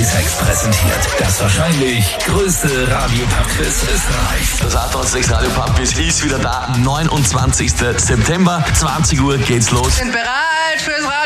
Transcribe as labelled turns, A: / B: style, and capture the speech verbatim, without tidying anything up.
A: achtundzwanzig präsentiert das wahrscheinlich größte Radio-Pub-Quiz Österreichs.
B: Das achtundzwanzig Radio-Pub-Quiz ist wieder da. neunundzwanzigsten September, zwanzig Uhr geht's los.
C: Sind bereit fürs Radio.